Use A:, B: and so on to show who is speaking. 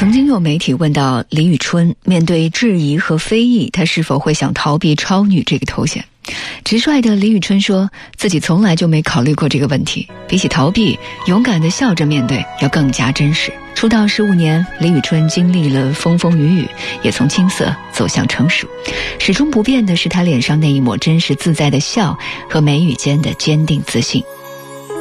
A: 曾经有媒体问到李宇春，面对质疑和非议，她是否会想逃避超女这个头衔？直率的李宇春说自己从来就没考虑过这个问题，比起逃避，勇敢地笑着面对要更加真实。出道15年，李宇春经历了风风雨雨，也从青涩走向成熟，始终不变的是她脸上那一抹真实自在的笑和眉宇间的坚定自信。